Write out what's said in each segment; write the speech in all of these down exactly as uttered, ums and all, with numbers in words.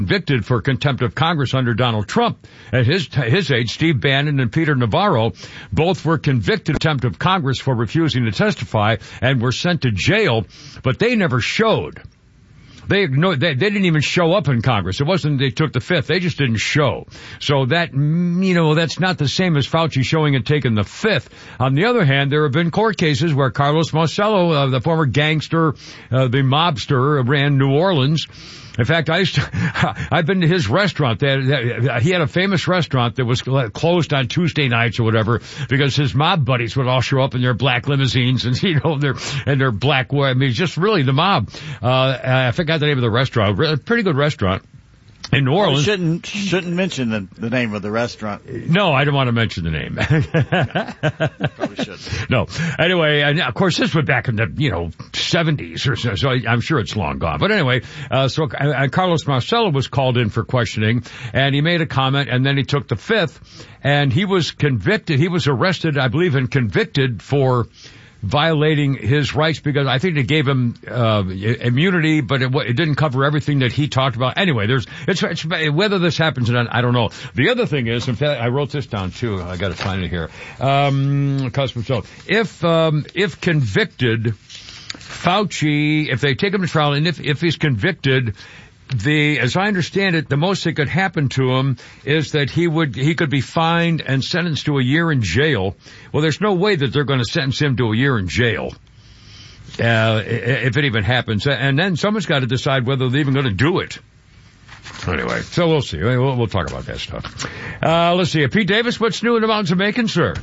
convicted for contempt of Congress under Donald Trump. At his his age, Steve Bannon and Peter Navarro both were convicted of contempt of Congress for refusing to testify and were sent to jail, but they never showed. They ignored, they, they didn't even show up in Congress. It wasn't they took the fifth. They just didn't show. So that, you know, that's not the same as Fauci showing and taking the fifth. On the other hand, there have been court cases where Carlos Marcello, uh, the former gangster, uh, the mobster, ran New Orleans. In fact, I used to, I've been to his restaurant. They had, he had a famous restaurant that was closed on Tuesday nights or whatever because his mob buddies would all show up in their black limousines and, you know, their, and their black, I mean, just really the mob. Uh, I forgot the name of the restaurant. A pretty good restaurant. In New Orleans. Well, shouldn't, shouldn't mention the, the name of the restaurant. No, I don't want to mention the name. Probably shouldn't. No. Anyway, and of course this was back in the, you know, seventies or so, so I'm sure it's long gone. But anyway, uh, so uh, Carlos Marcello was called in for questioning and he made a comment and then he took the fifth and he was convicted. He was arrested, I believe, and convicted for violating his rights because I think they gave him uh immunity, but it, it didn't cover everything that he talked about. Anyway, there's it's, it's whether this happens or not, I don't know. The other thing is, in fact, I wrote this down too. I got to find it here. Um, so if um, if convicted, Fauci, if they take him to trial, and if if he's convicted. The, as I understand it, the most that could happen to him is that he would, he could be fined and sentenced to a year in jail. Well, there's no way that they're going to sentence him to a year in jail, uh, if it even happens. And then someone's got to decide whether they're even going to do it. Anyway, so we'll see. We'll, we'll talk about that stuff. Uh, let's see. Pete Davis, what's new in the mountains of Macon, sir?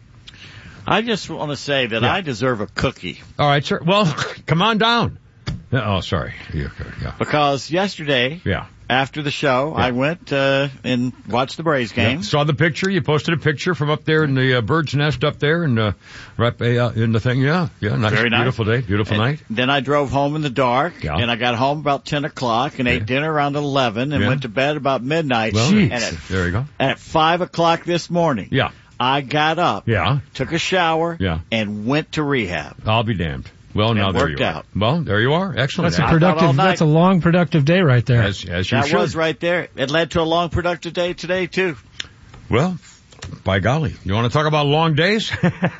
I just want to say that yeah. I deserve a cookie. All right, sir. Well, come on down. Oh, sorry. Yeah, yeah. Because yesterday, yeah. after the show, yeah. I went uh, and watched the Braves game. Yeah. Saw the picture. You posted a picture from up there in the uh, bird's nest up there and uh, right uh, in the thing. Yeah, yeah. Nice, Very nice. Beautiful day. Beautiful and night. Then I drove home in the dark, yeah. and I got home about ten o'clock and yeah. ate dinner around eleven and yeah. went to bed about midnight. Well, and at, there you go. And at five o'clock this morning, yeah. I got up, yeah. took a shower, yeah. and went to rehab. I'll be damned. Well, now there you are. Out. Well, there you are. Excellent. That's a productive. That's a long, productive day right there. As, as you that should. was right there. It led to a long, productive day today too. Well, by golly, you want to talk about long days?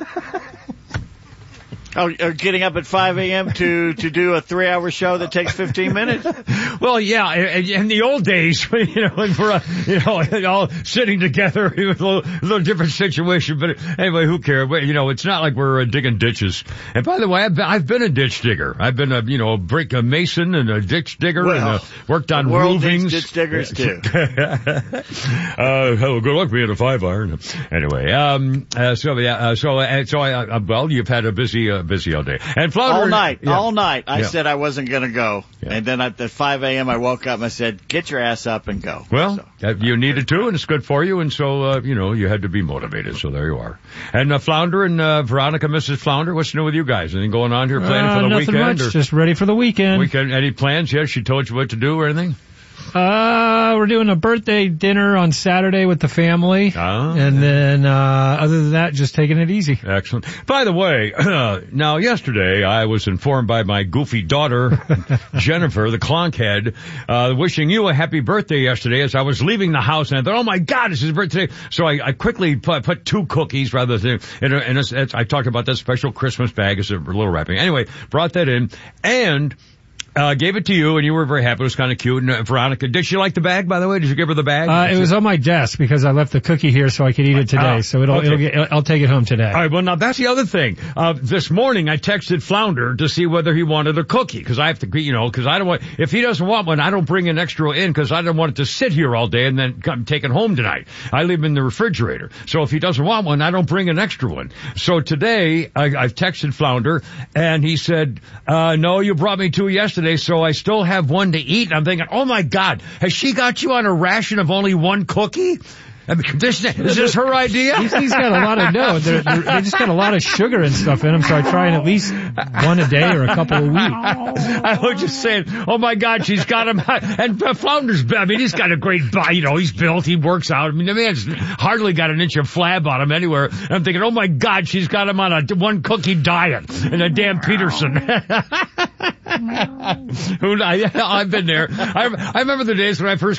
Oh, uh, getting up at five a.m. to, to do a three-hour show that takes fifteen minutes? Well, yeah, in, in the old days, you know, when we're, uh, you know, all sitting together, it was a little, a little different situation, but anyway, who cares? You know, it's not like we're uh, digging ditches. And by the way, I've been, I've been a ditch digger. I've been a, you know, a brick, a mason and a ditch digger well, and uh, worked on the world roofings. Needs ditch diggers too. uh, good luck being a five iron. Anyway, um, uh, so yeah, uh, so, uh, so I, uh, well, you've had a busy, uh, busy all day. And Flounder, all night, yeah. all night. I yeah. said I wasn't going to go. Yeah. And then at five a.m. I woke up and I said, get your ass up and go. Well, so, uh, you needed to, and it's good for you, and so, uh, you know, you had to be motivated, so there you are. And uh, Flounder and uh, Veronica, Missus Flounder, what's new with you guys? Anything going on here, planning uh, for the nothing weekend? Much, or just ready for the weekend. Weekend, any plans? Yes, she told you what to do or anything? Uh, we're doing a birthday dinner on Saturday with the family. Oh. And then, uh, other than that, just taking it easy. Excellent. By the way, uh, now yesterday I was informed by my goofy daughter, Jennifer, the clonkhead, uh, wishing you a happy birthday yesterday as I was leaving the house and I thought, oh my God, it's his birthday. So I, I quickly put, put two cookies rather than, in a, in a, I talked about that special Christmas bag as a little wrapping. Anyway, brought that in and Uh, gave it to you, and you were very happy. It was kind of cute. And uh, Veronica, did she like the bag, by the way? Did you give her the bag? Uh, it was on my desk because I left the cookie here so I could eat it today. Oh, so it'll, okay. it'll get, I'll take it home today. All right. Well, now that's the other thing. Uh, this morning I texted Flounder to see whether he wanted a cookie because I have to, you know, because I don't want, if he doesn't want one, I don't bring an extra in because I don't want it to sit here all day and then come take it home tonight. I leave them in the refrigerator. So if he doesn't want one, I don't bring an extra one. So today I, I've texted Flounder and he said, uh, no, you brought me two yesterday, so I still have one to eat. And I'm thinking, oh my God, has she got you on a ration of only one cookie? I mean, this, is this her idea? He's, he's got a lot of, no, they're, they're, they just got a lot of sugar and stuff in them, so I try and at least one a day or a couple a week. I was just saying, oh my God, she's got him, and uh, Flounder's, I mean, he's got a great body, you know, he's built, he works out. I mean, the man's hardly got an inch of flab on him anywhere. And I'm thinking, oh my God, she's got him on a one cookie diet and a damn Peterson. Who I, I've been there. I, I remember the days when I first